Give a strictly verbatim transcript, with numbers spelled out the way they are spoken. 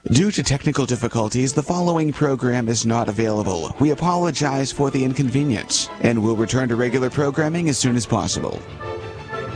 Due to technical difficulties, the following program is not available. We apologize for the inconvenience and will return to regular programming as soon as possible.